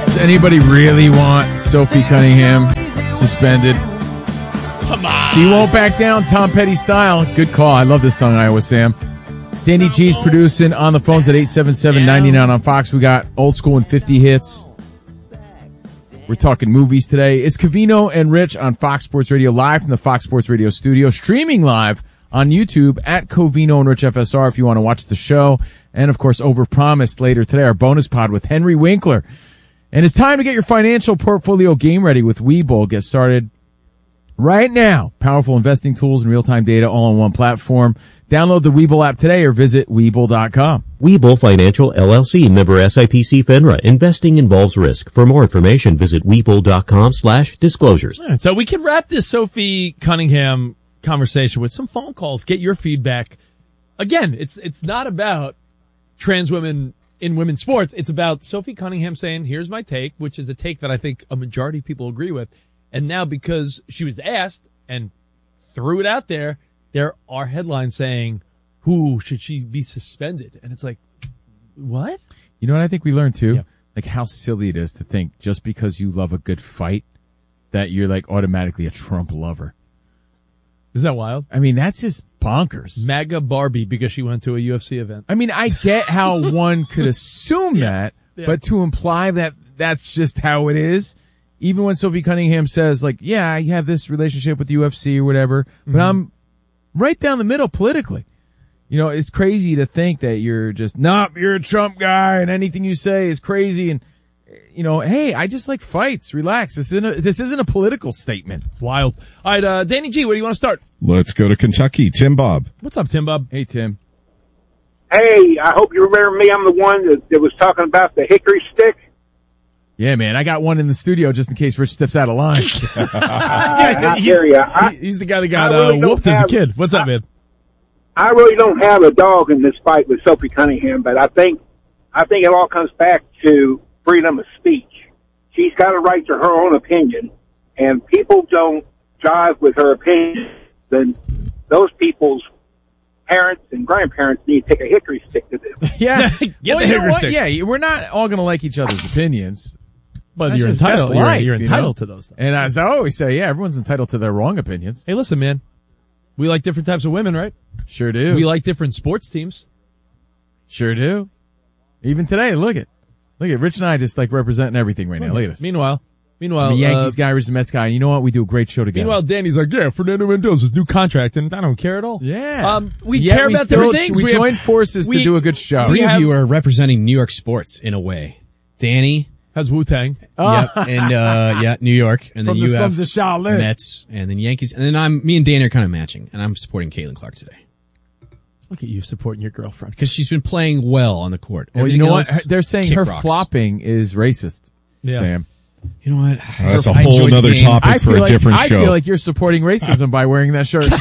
Does anybody really want Sophie Cunningham suspended? Come on. She won't back down, Tom Petty style. Good call. I love this song, Iowa Sam. Danny G's producing on the phones at 877-99 on Fox. We got old school and 50 hits. We're talking movies today. It's Covino and Rich on Fox Sports Radio, live from the Fox Sports Radio studio, streaming live on YouTube at Covino and Rich FSR if you want to watch the show. And, of course, overpromised later today, our bonus pod with Henry Winkler. And it's time to get your financial portfolio game ready with Webull. Get started right now. Powerful investing tools and real-time data all on one platform. Download the Webull app today or visit Webull.com. Webull Financial LLC, member SIPC FINRA. Investing involves risk. For more information, visit Webull.com/disclosures. Right, so we can wrap this Sophie Cunningham conversation with some phone calls. Get your feedback. Again, it's not about trans women in women's sports. It's about Sophie Cunningham saying, here's my take, which is a take that I think a majority of people agree with. And now because she was asked and threw it out there are headlines saying, who should she be suspended? And it's like, what? You know what I think we learned too? Yeah. Like how silly it is to think just because you love a good fight that you're like automatically a Trump lover. Is that wild? I mean, that's just bonkers. MAGA Barbie because she went to a UFC event. I mean, I get how one could assume that, but to imply that that's just how it is, even when Sophie Cunningham says, like, yeah, I have this relationship with the UFC or whatever, but I'm right down the middle politically. You know, it's crazy to think that you're just, you're a Trump guy and anything you say is crazy. And, you know, hey, I just like fights. Relax. This isn't a political statement. Wild. All right, Danny G, where do you want to start? Let's go to Kentucky. Tim Bob. What's up, Tim Bob? Hey, Tim. Hey, I hope you remember me. I'm the one that was talking about the hickory stick. Yeah, man, I got one in the studio just in case Rich steps out of line. I hear you. He's the guy that got really whooped as a kid. What's up, man? I really don't have a dog in this fight with Sophie Cunningham, but I think it all comes back to freedom of speech. She's got a right to her own opinion, and people don't jive with her opinion, then those people's parents and grandparents need to take a hickory stick to them. Yeah. Get the hickory stick. Yeah, we're not all going to like each other's opinions. But That's you're just entitled. best life, You're you entitled know? to those things. And as I always say, yeah, everyone's entitled to their wrong opinions. Hey, listen, man. We like different types of women, right? Sure do. We like different sports teams. Sure do. Even today, look at Rich and I just like representing everything right now. Look at us. Meanwhile, I'm a Yankees guy, Rich the Mets guy. You know what? We do a great show together. Meanwhile, Danny's like, yeah, Fernando Mendoza's new contract, and I don't care at all. Yeah. We care about different things. We joined forces to do a good show. Three of you are representing New York sports in a way. Danny has Wu-Tang. Yep, and New York, and From then the you have slums of Shaolin. Mets, and then Yankees, and then me and Danny are kind of matching, and I'm supporting Caitlin Clark today Look at you supporting your girlfriend. because she's been playing well on the court. Well, you Everything know what? else, They're saying kick her rocks. flopping is racist, Yeah. Sam. You know what? That's a I whole enjoyed the nother game. topic for a different show. I feel like you're supporting racism by wearing that shirt.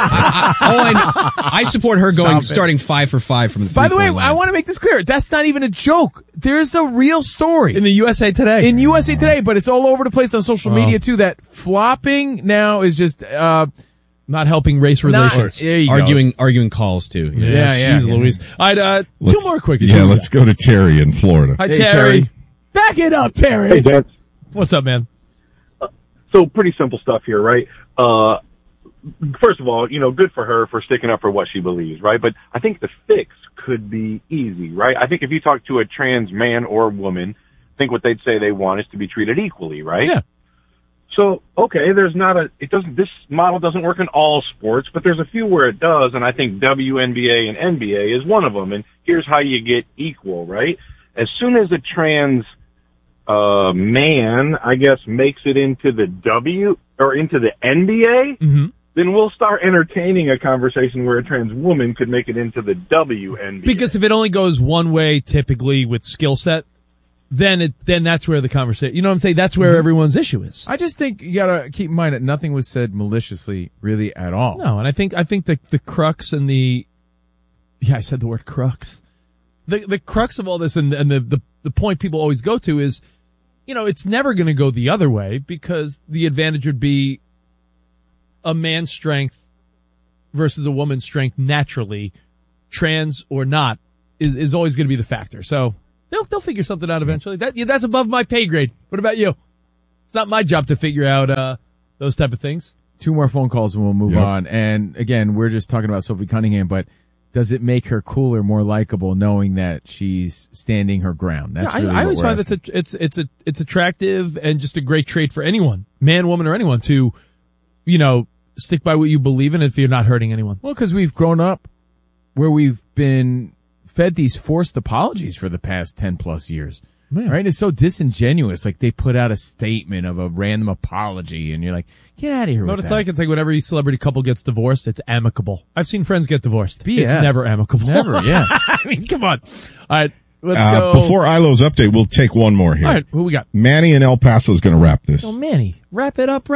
I support her starting 5 for 5 from the. By the way, 3-point line. I want to make this clear. That's not even a joke. There's a real story In the USA Today. in USA Today, but it's all over the place on social media too. That flopping now is just not helping race relations. there you go. arguing calls too. You know? Yeah. Jeez Louise. All right, two more quick. Yeah, let's go to Terry in Florida. Hi, Hey, Terry. Back it up, Terry. Hey, gents. What's up, man? So pretty simple stuff here, right? First of all, good for her for sticking up for what she believes, right? But I think the fix could be easy, right? I think if you talk to a trans man or woman, I think what they'd say they want is to be treated equally, right? Yeah. So, okay, this model doesn't work in all sports, but there's a few where it does, and I think WNBA and NBA is one of them, and here's how you get equal, right? As soon as a trans man, I guess, makes it into the into the NBA, then we'll start entertaining a conversation where a trans woman could make it into the WNBA. Because if it only goes one way, typically with skill set, then that's where the conversation, you know what I'm saying? That's where everyone's issue is. I just think you gotta keep in mind that nothing was said maliciously, really, at all. No, and I think the crux and I said the word crux. The crux of all this and the point people always go to is, it's never going to go the other way because the advantage would be a man's strength versus a woman's strength naturally, trans or not, is always going to be the factor. So They'll figure something out eventually. That's above my pay grade. What about you? It's not my job to figure out those type of things. 2 more phone calls and we'll move on. And again, we're just talking about Sophie Cunningham, but does it make her cooler, more likable, knowing that she's standing her ground? That's really I always find it's attractive and just a great trait for anyone, man, woman, or anyone, to, stick by what you believe in if you're not hurting anyone. Well, because we've grown up where we've been fed these forced apologies for the past 10 plus years. Man. Right? It's so disingenuous. Like, they put out a statement of a random apology and you're like, get out of here You know with what it's that. like? It's like when every celebrity couple gets divorced, it's amicable. I've seen friends get divorced. BS. It's never amicable. Never, yeah. I mean, come on. All right, let's go. Before Ilo's update, we'll take one more here. All right, who we got? Manny in El Paso is going to wrap this. Oh, Manny, wrap it up.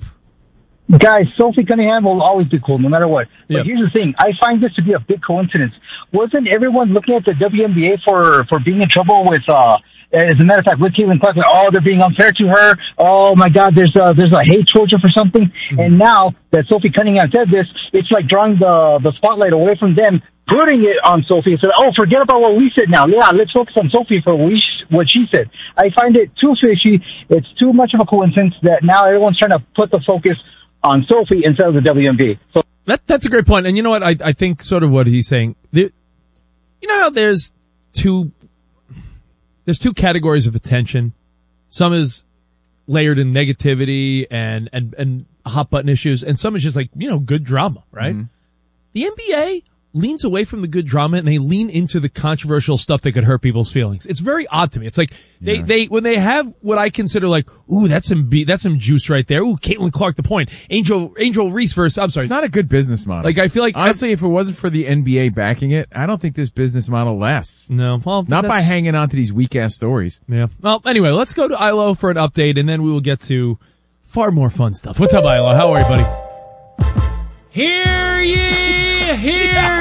Guys, Sophie Cunningham will always be cool, no matter what. But here's the thing. I find this to be a big coincidence. Wasn't everyone looking at the WNBA for being in trouble with, as a matter of fact, with Caitlin Clark, they're being unfair to her. Oh my God, there's a hate towards her for something. Mm-hmm. And now that Sophie Cunningham said this, it's like drawing the spotlight away from them, putting it on Sophie and said, oh, forget about what we said now. Yeah, let's focus on Sophie for what she said. I find it too fishy. It's too much of a coincidence that now everyone's trying to put the focus on Sophie instead of the WNBA. So That's a great point. And you know what? I think sort of what he's saying. You know how there's two categories of attention. Some is layered in negativity and hot button issues, and some is just like, good drama, right? Mm-hmm. The NBA leans away from the good drama and they lean into the controversial stuff that could hurt people's feelings. It's very odd to me. It's like they when they have what I consider like, ooh, that's some juice right there. Ooh, Caitlin Clark, the point. Angel Reese versus, I'm sorry. It's not a good business model. Like, I feel like honestly, if it wasn't for the NBA backing it, I don't think this business model lasts. No, well, not by hanging on to these weak ass stories. Yeah. Well, anyway, let's go to Ilo for an update and then we will get to far more fun stuff. What's up, Ilo? How are you, buddy? Hear ye! Hear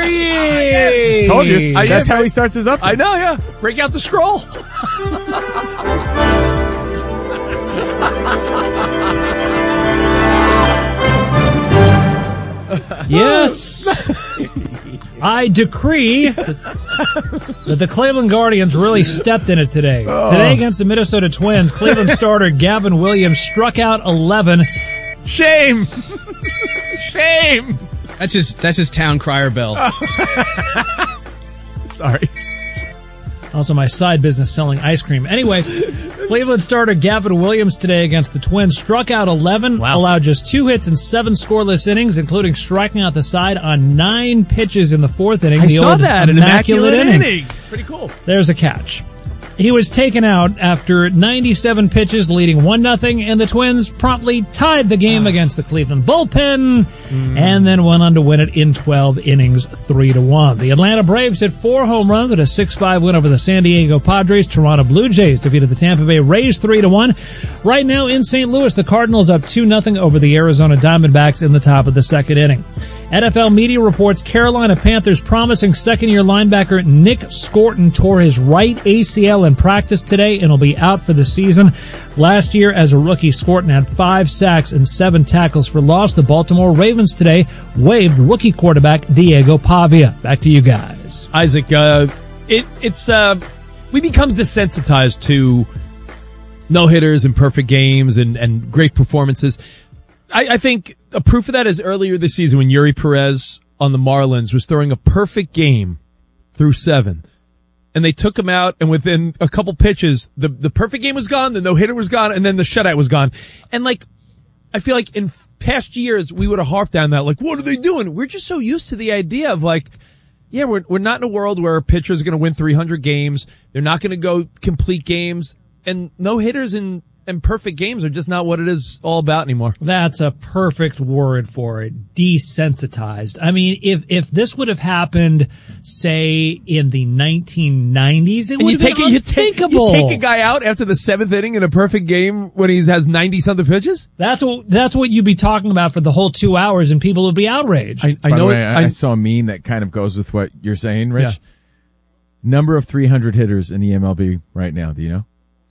ye! Told you. That's how he starts his update. I know, yeah. Break out the scroll. Yes. I decree that the Cleveland Guardians really stepped in it today. Today against the Minnesota Twins, Cleveland starter Gavin Williams struck out 11. Shame. Shame. That's his town crier bell. Sorry. Also my side business selling ice cream. Anyway, Cleveland starter Gavin Williams today against the Twins struck out 11, allowed just 2 hits and 7 scoreless innings, including striking out the side on 9 pitches in the 4th inning. I saw that, an immaculate inning. Pretty cool. There's a catch. He was taken out after 97 pitches, leading 1-0, and the Twins promptly tied the game against the Cleveland bullpen, and then went on to win it in 12 innings, 3-1. The Atlanta Braves hit 4 home runs at a 6-5 win over the San Diego Padres. Toronto Blue Jays defeated the Tampa Bay Rays 3-1. Right now in St. Louis, the Cardinals up 2-0 over the Arizona Diamondbacks in the top of the 2nd inning. NFL media reports Carolina Panthers promising second-year linebacker Nick Scorton tore his right ACL in practice today and will be out for the season. Last year, as a rookie, Scorton had 5 sacks and 7 tackles for loss. The Baltimore Ravens today waived rookie quarterback Diego Pavia. Back to you guys. Isaac, we become desensitized to no-hitters and perfect games and great performances. I think a proof of that is earlier this season when Yuri Perez on the Marlins was throwing a perfect game through 7. And they took him out, and within a couple pitches, the perfect game was gone, the no-hitter was gone, and then the shutout was gone. And I feel like in past years, we would have harped on that, like, what are they doing? We're just so used to the idea of we're not in a world where a pitcher is going to win 300 games. They're not going to go complete games, and no-hitters and perfect games are just not what it is all about anymore. That's a perfect word for it. Desensitized. I mean, if this would have happened, say, in the 1990s, it would have been unthinkable. You take a guy out after the 7th inning in a perfect game when he has 90-something pitches? That's what you'd be talking about for the whole 2 hours, and people would be outraged. I saw a meme that kind of goes with what you're saying, Rich. Yeah. Number of 300 hitters in the MLB right now, do you know?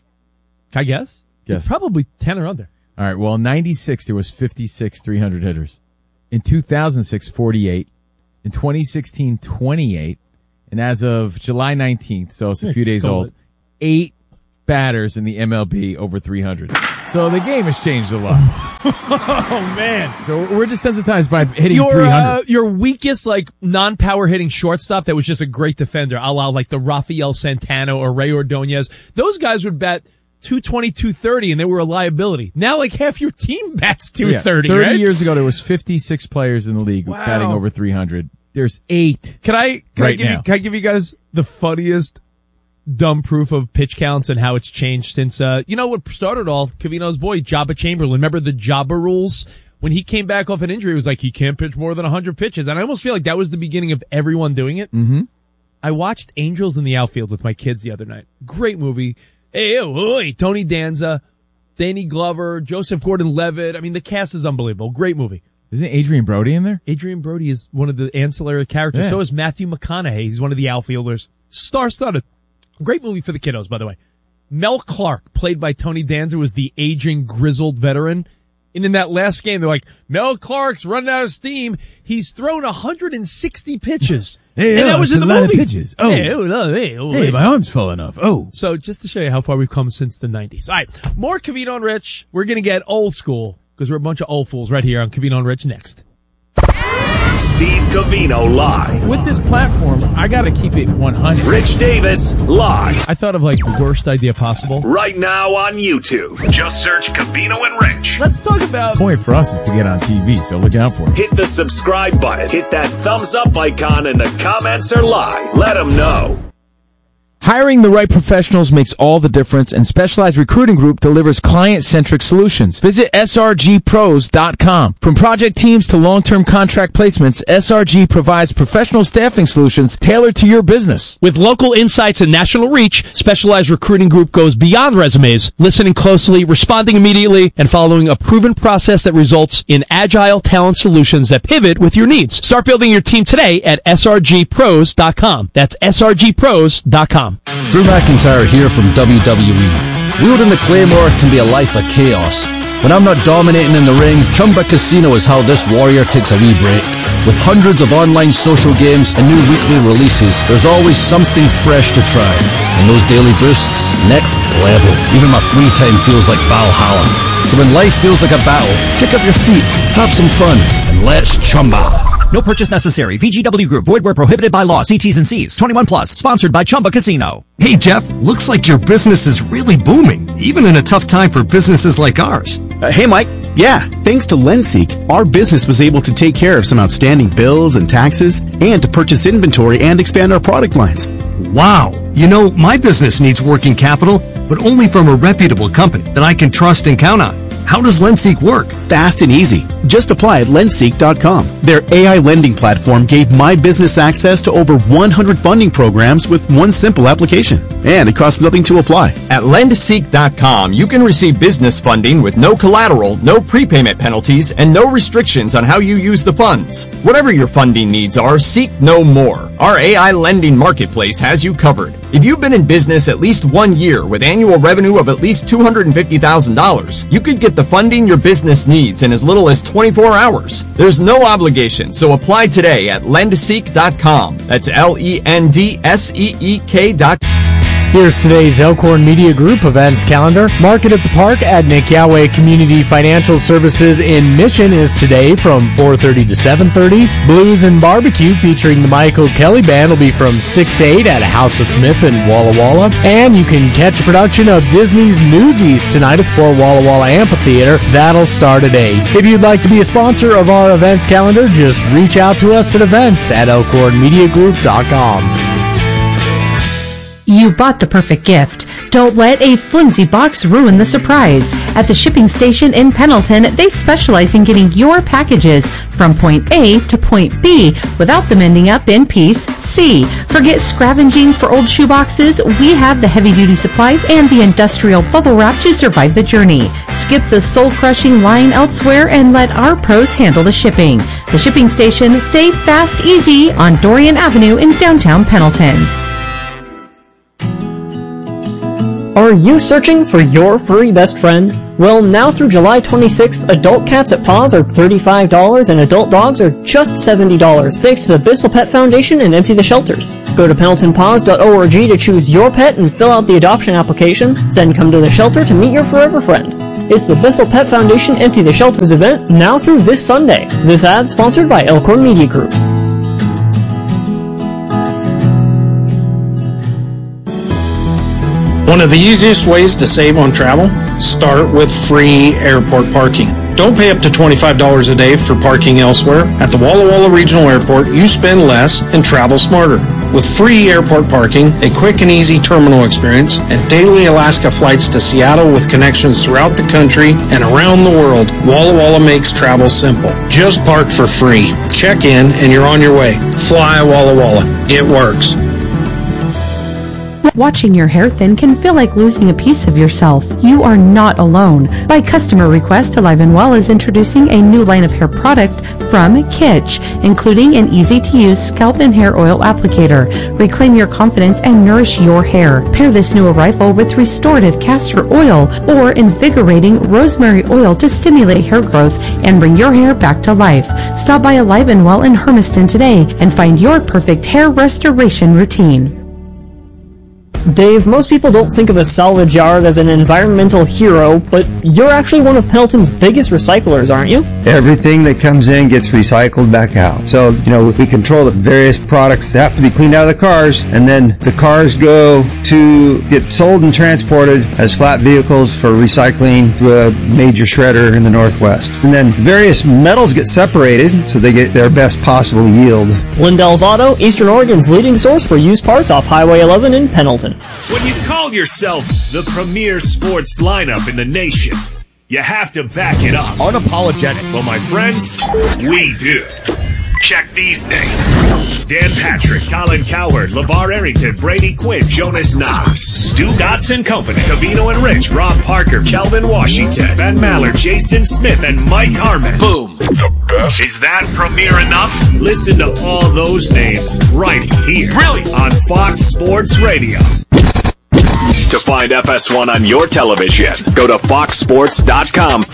I guess. Yes. Probably 10 or under. All right. Well, in 96, there was 56 300 hitters. In 2006, 48. In 2016, 28. And as of July 19th, so it's a few days old, 8 batters in the MLB over 300. So the game has changed a lot. Oh man! So we're desensitized by hitting 300. Your weakest, like, non-power hitting shortstop that was just a great defender, a la like the Rafael Santana or Ray Ordonez. Those guys would bat 220, 230, and they were a liability. Now, like, half your team bats 230. 30 right? years ago, there was 56 players in the league batting over 300. There's 8. Can I give you guys the funniest dumb proof of pitch counts and how it's changed since, you know what started all? Covino's boy, Jabba Chamberlain. Remember the Jabba rules? When he came back off an injury, it was like, he can't pitch more than 100 pitches. And I almost feel like that was the beginning of everyone doing it. Mm-hmm. I watched Angels in the Outfield with my kids the other night. Great movie. Hey, Tony Danza, Danny Glover, Joseph Gordon-Levitt. I mean, the cast is unbelievable. Great movie. Isn't Adrian Brody in there? Adrian Brody is one of the ancillary characters. Yeah. So is Matthew McConaughey. He's one of the outfielders. Star-studded. Great movie for the kiddos, by the way. Mel Clark, played by Tony Danza, was the aging, grizzled veteran. And in that last game, they're like, Mel Clark's running out of steam. He's thrown 160 pitches. Hey, and that was in the a lot movie. Of pitches. Oh. Hey, my arm's falling off. Oh. So just to show you how far we've come since the 90s. All right, more Covino and Rich. We're going to get old school because we're a bunch of old fools right here on Covino and Rich next. Steve Covino live. With this platform, I got to keep it 100. Rich Davis live. I thought of like the worst idea possible. Right now on YouTube. Just search Covino and Rich. Let's talk about... The point for us is to get on TV, so look out for it. Hit the subscribe button. Hit that thumbs up icon in the comments or live. Let them know. Hiring the right professionals makes all the difference, and Specialized Recruiting Group delivers client-centric solutions. Visit srgpros.com. From project teams to long-term contract placements, SRG provides professional staffing solutions tailored to your business. With local insights and national reach, Specialized Recruiting Group goes beyond resumes, listening closely, responding immediately, and following a proven process that results in agile talent solutions that pivot with your needs. Start building your team today at srgpros.com. That's srgpros.com. Drew McIntyre here from WWE. Wielding the Claymore can be a life of chaos. When I'm not dominating in the ring, Chumba Casino is how this warrior takes a wee break. With hundreds of online social games and new weekly releases, there's always something fresh to try. And those daily boosts, next level. Even my free time feels like Valhalla. So when life feels like a battle, kick up your feet, have some fun, and let's chumba. No purchase necessary. VGW Group. Void where prohibited by law. See T's and C's. 21 plus. Sponsored by Chumba Casino. Hey, Jeff. Looks like your business is really booming, even in a tough time for businesses like ours. Hey, Mike. Yeah, thanks to LendSeek, our business was able to take care of some outstanding bills and taxes and to purchase inventory and expand our product lines. Wow. You know, my business needs working capital, but only from a reputable company that I can trust and count on. How does LendSeek work? Fast and easy. Just apply at lendseek.com. Their AI lending platform gave my business access to over 100 funding programs with one simple application. And it costs nothing to apply. At lendseek.com, you can receive business funding with no collateral, no prepayment penalties, and no restrictions on how you use the funds. Whatever your funding needs are, seek no more. Our AI lending marketplace has you covered. If you've been in business at least 1 year with annual revenue of at least $250,000, you could get the funding your business needs in as little as 24 hours. There's no obligation, so apply today at lendseek.com. That's LENDSEEK.com. Here's today's Elkhorn Media Group events calendar. Market at the Park at Nick Yahweh Community Financial Services in Mission is today from 4:30 to 7:30. Blues and Barbecue featuring the Michael Kelly Band will be from 6 to 8 at House of Smith in Walla Walla. And you can catch a production of Disney's Newsies tonight at the Fort Walla Walla Amphitheater. That'll start at 8. If you'd like to be a sponsor of our events calendar, just reach out to us at events@elkhornmediagroup.com. You bought the perfect gift. Don't let a flimsy box ruin the surprise. At the shipping station in Pendleton, they specialize in getting your packages from point A to point B without them ending up in piece C. Forget scavenging for old shoeboxes. We have the heavy-duty supplies and the industrial bubble wrap to survive the journey. Skip the soul-crushing line elsewhere and let our pros handle the shipping. The shipping station, safe, fast, easy on Dorian Avenue in downtown Pendleton. Are you searching for your furry best friend? Well, now through July 26th, adult cats at Paws are $35 and adult dogs are just $70, thanks to the Bissell Pet Foundation and Empty the Shelters. Go to PendletonPaws.org to choose your pet and fill out the adoption application, then come to the shelter to meet your forever friend. It's the Bissell Pet Foundation Empty the Shelters event now through this Sunday. This ad sponsored by Elkhorn Media Group. One of the easiest ways to save on travel? Start with free airport parking. Don't pay up to $25 a day for parking elsewhere. At the Walla Walla Regional Airport, you spend less and travel smarter. With free airport parking, a quick and easy terminal experience, and daily Alaska flights to Seattle with connections throughout the country and around the world, Walla Walla makes travel simple. Just park for free. Check in and you're on your way. Fly Walla Walla. It works. Watching your hair thin can feel like losing a piece of yourself. You are not alone. By customer request, Alive & Well is introducing a new line of hair product from Kitsch, including an easy-to-use scalp and hair oil applicator. Reclaim your confidence and nourish your hair. Pair this new arrival with restorative castor oil or invigorating rosemary oil to stimulate hair growth and bring your hair back to life. Stop by Alive & Well in Hermiston today and find your perfect hair restoration routine. Dave, most people don't think of a salvage yard as an environmental hero, but you're actually one of Pendleton's biggest recyclers, aren't you? Everything that comes in gets recycled back out. So, we control the various products that have to be cleaned out of the cars, and then the cars go to get sold and transported as flat vehicles for recycling to a major shredder in the Northwest. And then various metals get separated so they get their best possible yield. Lindell's Auto, Eastern Oregon's leading source for used parts off Highway 11 in Pendleton. When you call yourself the premier sports lineup in the nation, you have to back it up. Unapologetic. Well, my friends, we do. Check these names: Dan Patrick, Colin Cowherd, LeVar Arrington, Brady Quinn, Jonas Knox, Stu Dotson Company, Cavino and Rich, Rob Parker, Kelvin Washington, Ben Maller, Jason Smith, and Mike Harmon. Boom. The best. Is that premier enough? Listen to all those names right here. Really? On Fox Sports Radio. To find FS1 on your television, go to foxsports.com.